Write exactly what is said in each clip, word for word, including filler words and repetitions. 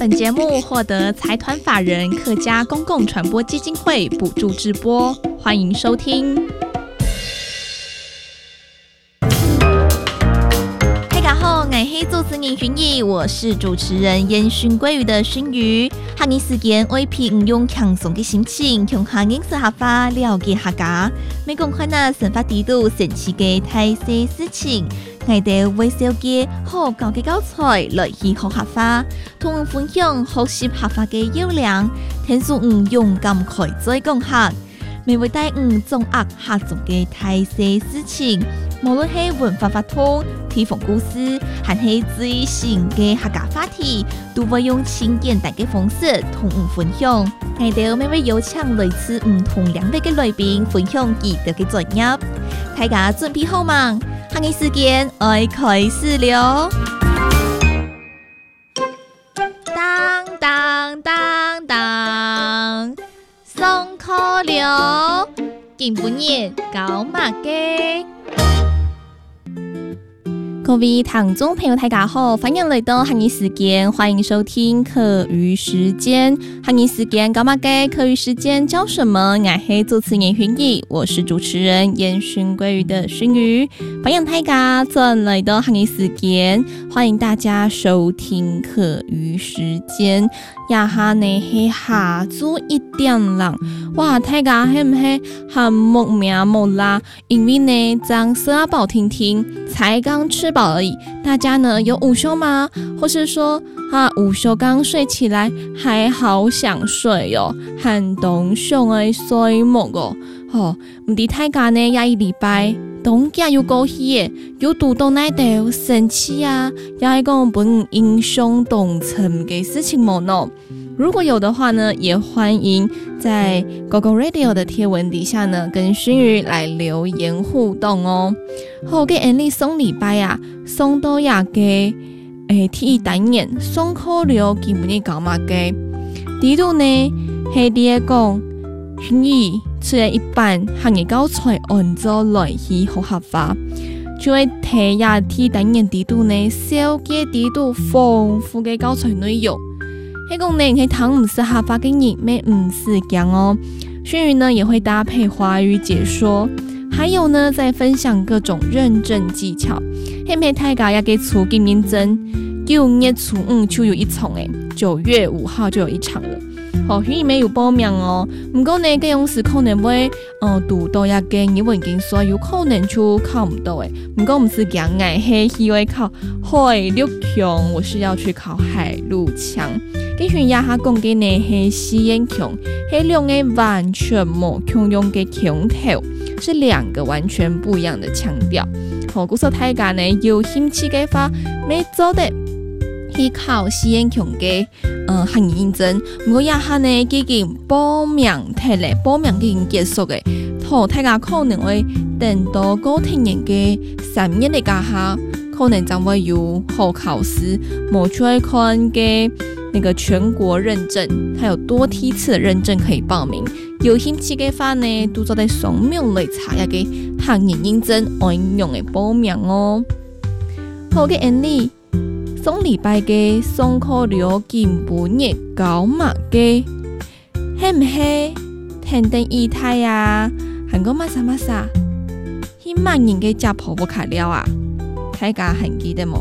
本节目获得财团法人客家公共传播基金会补助直播，欢迎收听。大家好，我是主持人薰怡，我是主持人烟熏鲑鱼的熏鱼。下日时间我批唔用轻松的心情，向下认识下法，了解下家。每讲看那生活地度神奇嘅大小事情。我哋微笑嘅好教嘅教材來去學客家，同我分享學習客家嘅優良，聽說唔勇敢開嘴講客，未會帶唔掌握客族嘅大細事情，無論係文化法通、地方故事，還係最新嘅客家話題，都會用輕簡單嘅方式同我分享。我哋每位有請類似唔同兩位嘅來賓分享佢哋嘅專業，大家準備好嗎？下個時間愛開始了。當當當當，上課了，今半夜搞乜嘅？各位聽眾朋友大家好，歡迎來到下個時間，歡迎收聽課餘時間。下個時間搞乜嘅？課餘時間教什麼？我係主持人薰怡，我是主持人煙熏鮭魚的熏魚。歡迎大家再來到下個時間，歡迎大家收聽課餘時間。呀下呢係下晝一點啦，哇！大家係唔係很木命木啦？因為呢，將吃飽聽聽，才剛吃飽而已。大家呢有午休嗎？或是說啊，午休剛睡起來，還好想睡哦，很凍上嘅睡夢哦。哦，唔知大家呢呀一禮拜當家有過去嘅，有讀到那條生氣啊，也係講本影響動情嘅事情冇呢？如果有的話呢，也歡迎在 Gogo Radio 的貼文底下呢，跟熏魚來留言互動哦。好嘅，安利送禮拜啊，送到呀嘅誒第一單元，送課了基本嘅搞嘛嘅。呢度呢係啲講熏魚出嚟一半，行嘅教材按照來去學客家，就會睇下第一單元呢度呢，小嘅呢度豐富嘅教材內容。迄個呢係談唔是客家嘅人，咩唔是講哦。熏魚呢也會搭配華語解說，還有呢再分享各種認證技巧。係咪大家也給出今認證？九月初五就有一場誒，九月五號就有一場了。好，熏魚沒有報名哦。唔過呢，嗰種是可能會呃讀到一個英文經說有可能就考唔到誒。唔過唔是講硬係係會考海陸腔，我是要去考海陸腔。跟熏魚下講嘅呢係實驗腔，係兩個完全冇共用嘅腔調，是兩個完全不一樣的腔調。好，故說大家呢有興趣嘅話，咪做得去考實驗腔嘅呃行業認證。我一下呢已經報名睇咧，報名已經結束嘅。好，大家可能會等到高聽人嘅三月嚟家下，可能將會有好考試，冇出來看嘅。那個全國認證，還有多梯次的認證可以報名。有興趣嘅話呢，都做在上面來查一個行業認證按用嘅報名哦。好嘅，安利上禮拜嘅上課了今半日搞乜嘅？係唔係聽定議題啊？韓國乜啥乜啥？係乜人嘅家婆不卡了啊？大家還記得冇？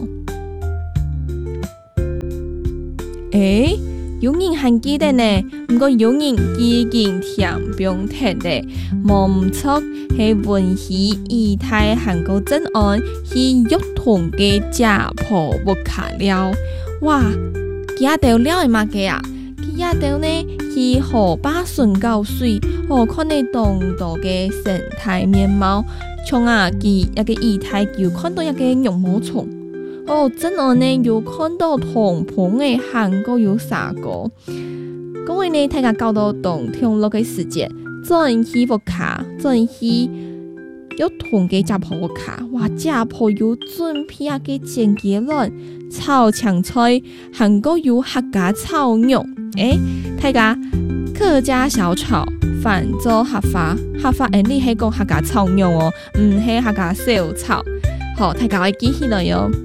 誒，有人還記得呢，不過有人已經聽不用聽的，冇唔錯係文戲議題韓國真案係幼童嘅家婆不卡了，哇！佢阿條了係乜嘅啊？佢阿條呢係河壩順教水，我看你當道嘅生態面貌，從啊佢一個議題就看到一個絨毛蟲。哦，真係呢，有看到同棚嘅韓國有三個，各位呢，大家搞到同聽落嘅時間，真係不卡，真係有同嘅家婆卡，哇！家婆有準備啊嘅前結論，炒青菜，韓國有客家炒肉，誒，大家客家小炒，反做客家，客家人哋係講客家炒肉哦，唔係客家小炒，好，大家可以記起來喲。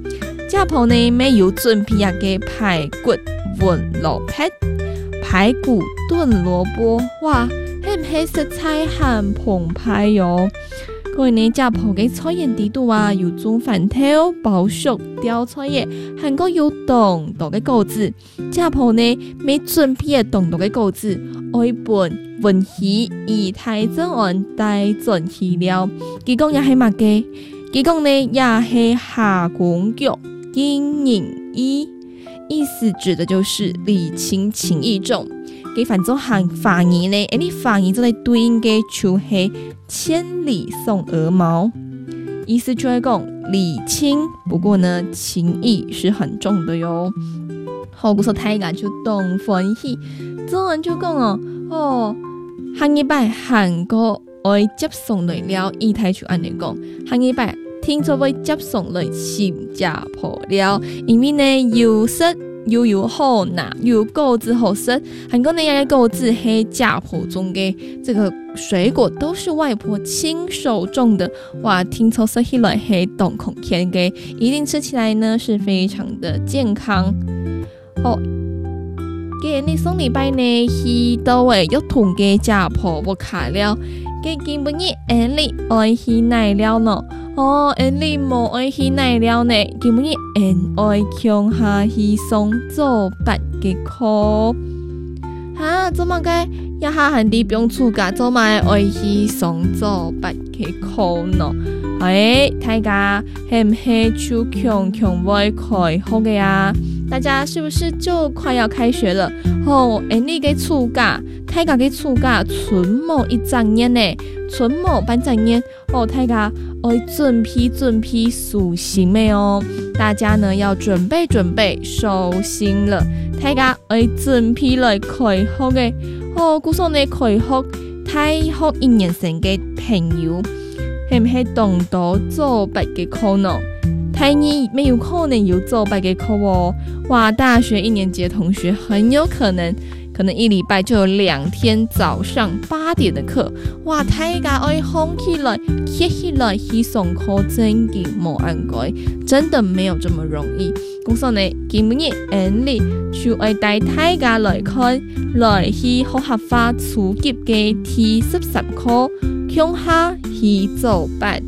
家婆呢没有准备啊个排骨混萝卜，排骨炖萝卜，哇，很黑色菜很澎湃哟。各位呢，家婆嘅菜园地度啊，有种饭头、包熟、吊菜叶，还个有冻冻嘅果子。家婆呢，没准备冻冻嘅果子，爱拌混鱼以太真案带准去了。佢讲也系乜嘅？佢讲呢也系下公局经营意，意思指的就是礼轻情意重。佢反做行法语呢，而你法语就嚟对应嘅就系千里送鹅毛，意思就系讲礼轻，不过呢情意是很重的哟。好，故说大家就懂欢喜，做人就讲哦，哦，下一摆韩国爱接送来了，意态就安尼讲，下一摆听说会接送来新加坡了，因为呢有失。又有好拿，又有果子好吃。韩国那样的果子是家婆种的，这个水果都是外婆亲手种的。哇，听说吃起来是动空甜的，一定吃起来呢是非常的健康。好，给你送礼拜呢，去到位要同嘅家婆不卡了，给今晡日安利爱去奶了呢。哦，安利无爱去奶了呢，今晡日安爱乡下去送做八嘅课。哈，做乜嘅？一下汉地不用出家，做乜爱去送做八嘅課呢？哎，大家係唔係就強強會開學嘅呀？大家是不是就快要開學了？哦，哎，你嘅出家，大家嘅出家存冇一整年呢，存冇半整年。哦，大家愛準備準備收心嘅哦，大家呢要準備準備收心了。大家愛準備來開學嘅。哦，古說呢開學，大學一年生嘅朋友。係唔係動到做八嘅課呢？台二沒有可能有做八嘅課哦。哇，大學一年級的同學很有可能，可能一禮拜就有兩天早上八點的課。哇，大家愛紅起來、貼起來去上課，真嘅冇安改，真的沒有這麼容易。咁所以呢，今日安利就愛帶大家來看，來去學習化初級嘅第十三課。向下去做八。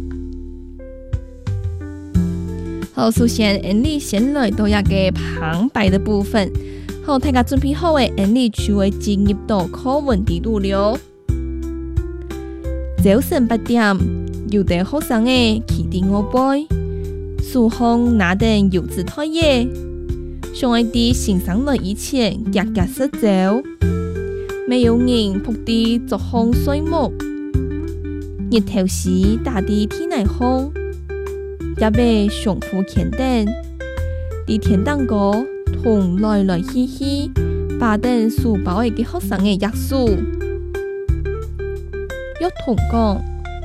好，首先安利先來到一個旁白的部分。好，大家準備好嘅，安利就會進入到課文地度了。早晨八點，有啲學生嘅起定我背，書紅拿定柚子台耶，上一啲欣賞了以前格格失走，沒有人撲啲作紅水木。日頭時大地天內風，也被上浮乾定，啲天當個同來來去去，把等書包嘅學生嘅約束，約同講，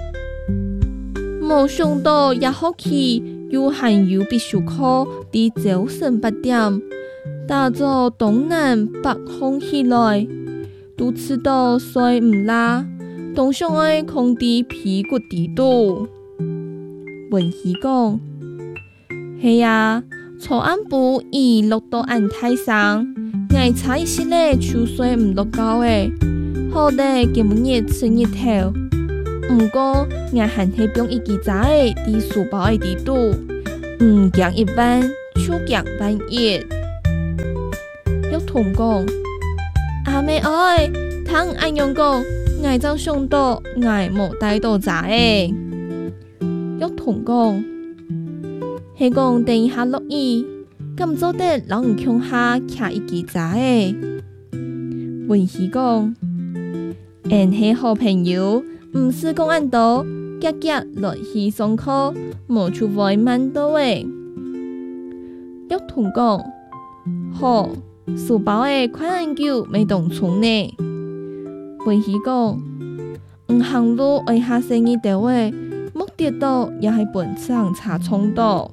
冇想到一學期又還有必修課，啲早晨八點，打咗東南北風起來，都知道睡唔啦。東上愛空地屁股地度，文熙講：係啊，錯暗部已落到安太上，挨差一些咧，就睡唔落覺誒。好哋今日吃日頭，唔過挨還係變一記仔啲書包嘅地度，唔講一班，就講半夜。有同講：阿妹愛，聽安樣講。我就想到我冇帶到仔誒，有同講係講等一下落雨，咁做得人鄉下徛一支仔誒。文熙講，俺係好朋友，唔是講按到日日來去上課，冇出外慢到誒。有同講，好，書包誒快按久未動從呢。文熙講，唔行路愛下生意到位，目的到也係本上查衝到。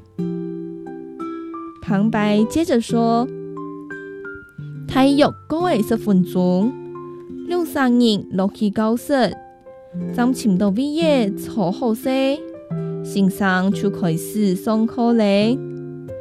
旁白接着說，體育過為十分鐘，兩三人落去教室，站前到畢業坐好些，先生就開始上課咧。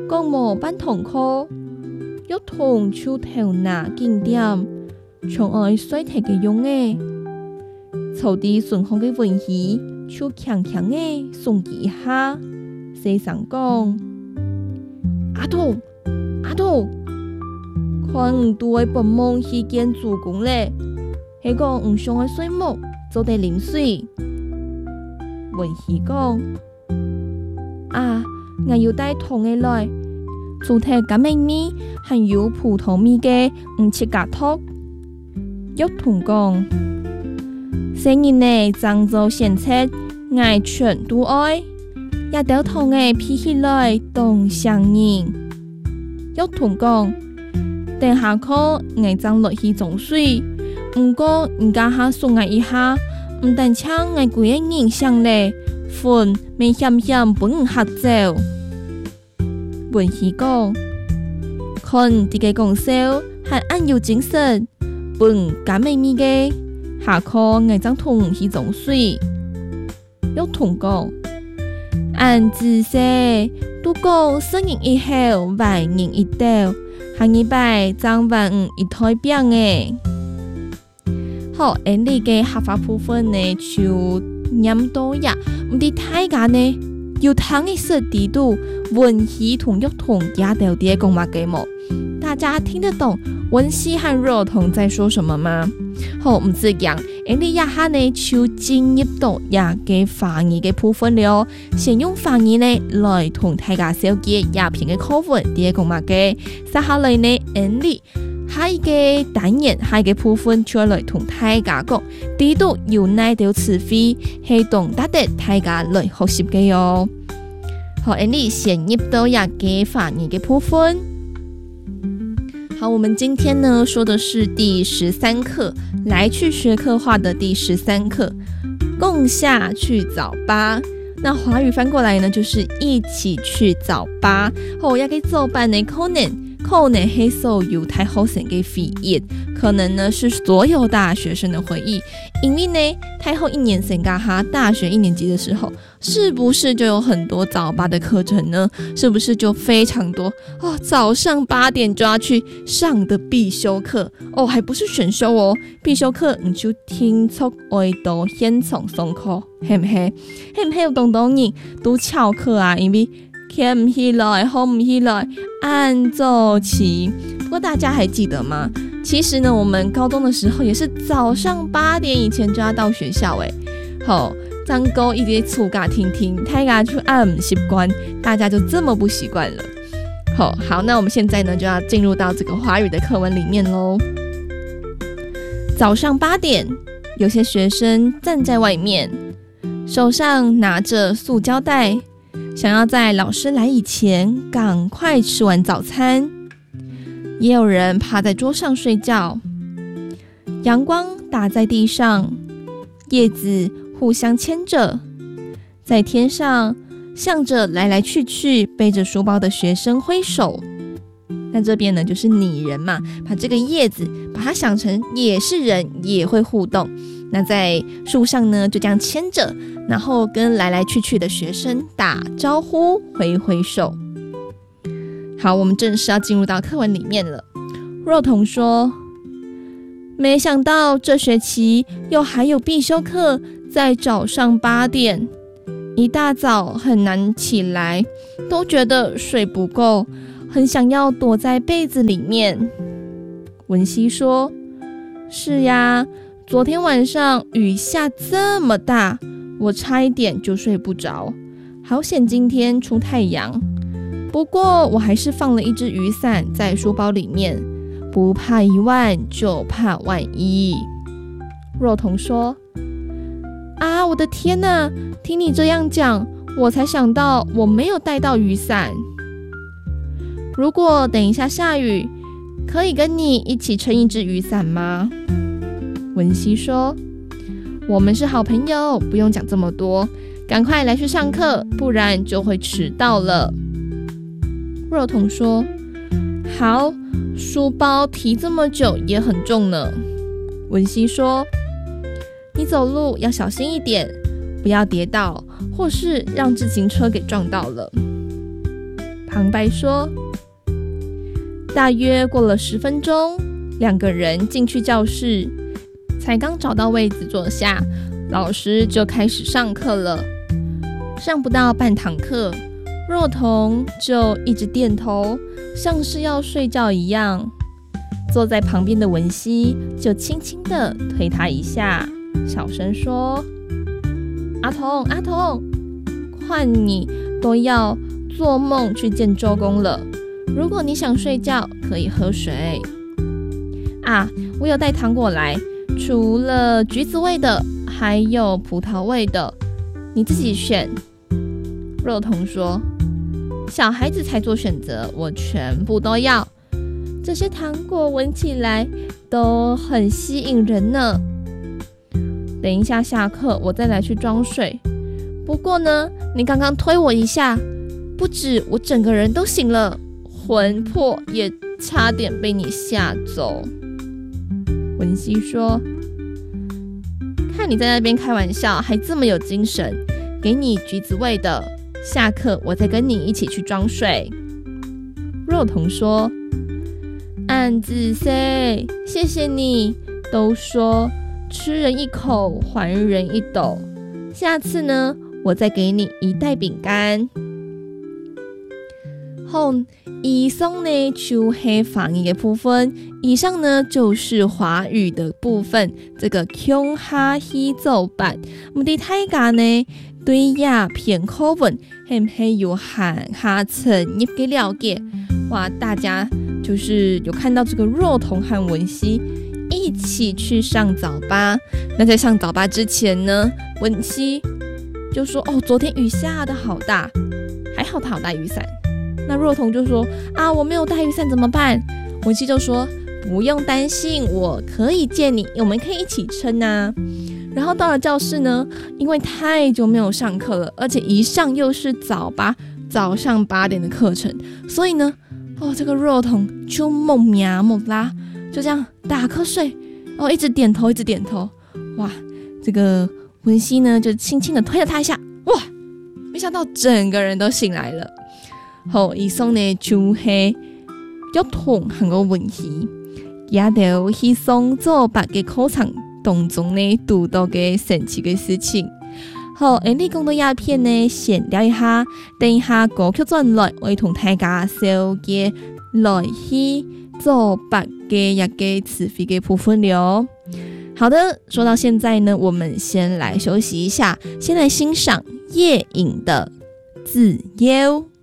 讲无班同课，约同手头拿景点，像爱甩题嘅用诶。草地顺风嘅文熙，手强强诶送几下，细声讲：阿兔，阿兔，看唔对诶帮忙去见主公咧，系讲唔想爱水木，做地淋水。文熙讲：啊，我要带桶诶来，做题甘味米，还有葡萄米嘅唔切夹托。约同讲。生日呢，漳州县菜，我全都爱，也掉同嘅脾起来当上人。约同讲，等下课我漳落去种水，唔过人家下送我一下，唔但抢我几个人上咧，饭未咸咸本唔合走。文熙讲，看啲嘅讲笑，还安有精神，本甘味咪嘅。下课我将同去种水，约同讲，按自细都讲生人一后，万人一斗，下一拜将万五一台饼诶。好，安利嘅合法部分呢，就念到呀，唔啲大家呢，要睇嘅设地度，文熙同约同也到底讲乜嘅冇？大家听得懂文熙和若彤在说什么吗？好，唔是讲，安利一下呢，就进入到也嘅法语嘅部分了。先用法语呢来同大家小结鸦片嘅课文，第一讲乜嘅？接下來呢，安利下一個單元，下一個部分就來同大家講，呢度有哪條詞彙係同大家大家來學習嘅喲。好，安利先入到也嘅法語嘅部分。好，我们今天呢说的是第十三课，来去学科化的第十三课，共下去早八。那华语翻过来呢，就是一起去早八。好，也给做班的可能，可能是所有太后生嘅回憶，可能呢是所有大学生的回憶。因为呢，太后一年生噶哈，大学一年级的时候，是不是就有很多早八的课程呢？是不是就非常多哦？早上八点就要去上的必修课哦，还不是选修哦，必修课你就听出爱到现场上课，系唔系？系唔系有懂懂人都翘课啊？因为起唔起来，好唔起来，按周期。不过大家还记得吗？其实呢，我们高中的时候也是早上八点以前就要到学校诶。好，张哥一直出嘎听听，大家就按唔习惯，大家就这么不习惯了。好，好，那我们现在呢就要进入到这个华语的课文里面喽。早上八点，有些学生站在外面，手上拿着塑胶袋，想要在老师来以前赶快吃完早餐。也有人趴在桌上睡觉，阳光打在地上，叶子互相牵着，在天上向着来来去去背着书包的学生挥手。那这边呢就是拟人嘛，把这个叶子把它想成也是人，也会互动。那在树上呢就这样牵着，然后跟来来去去的学生打招呼，挥挥手。好，我们正式要进入到课文里面了。若彤说，没想到这学期又还有必修课在早上八点，一大早很难起来，都觉得睡不够，很想要躲在被子里面。文熙说，是呀，昨天晚上雨下这么大，我差一点就睡不着，好险今天出太阳。不过我还是放了一只雨伞在书包里面，不怕一万就怕万一。若彤说，啊，我的天哪，听你这样讲，我才想到我没有带到雨伞。如果等一下下雨，可以跟你一起撑一只雨伞吗？文熙说，我们是好朋友，不用讲这么多，赶快来去上课，不然就会迟到了。若彤说，好，书包提这么久也很重呢。文熙说，你走路要小心一点，不要跌倒，或是让自行车给撞到了。 旁白说，大约过了十分钟，两个人进去教室，才刚找到位子坐下，老师就开始上课了。上不到半堂课，若彤就一直点头，像是要睡觉一样。坐在旁边的文熙就轻轻地推他一下，小声说，阿童阿童，换你都要做梦去见周公了，如果你想睡觉可以喝水啊，我有带糖果来，除了橘子味的还有葡萄味的，你自己选。若彤说，小孩子才做选择，我全部都要，这些糖果闻起来都很吸引人呢。等一下下课我再来去装水，不过呢，你刚刚推我一下，不止我整个人都醒了，魂魄也差点被你吓走。文熙说，看你在那边开玩笑还这么有精神，给你橘子味的，下课我再跟你一起去装水。若彤说，暗自 say 谢谢你，都说吃人一口还人一斗，下次呢我再给你一袋饼干。好，以上呢就是防疫的部分，以上呢就是华语的部分，这个恐吓喜奏版。我们的大家呢对鸦片口吻是不是有很下深入的了解？哇，大家就是有看到这个若彤和文熙一起去上早八。那在上早八之前呢，文熙就说，哦，昨天雨下的好大，还好他有带雨伞。那若彤就说，啊，我没有带雨伞怎么办？文熙就说，不用担心，我可以借你，我们可以一起撑啊。然后到了教室呢，因为太久没有上课了，而且一上又是早八，早上八点的课程，所以呢，哦，这个若彤就猛喵猛拉，就这样打瞌睡，哦，一直点头，一直点头。哇，这个文熙呢就轻轻的推了他一下，哇，没想到整个人都醒来了。好，以上呢就是若彤和個文熙也都去上早八嘅課程當中呢讀到嘅神奇嘅事情。好，誒，你講到鴉片呢，閒聊一下，等一下歌曲轉來，我會同大家小嘅來去早八嘅一個詞彙嘅部分了。好的，說到現在呢，我們先來休息一下，先來欣賞夜影的自由。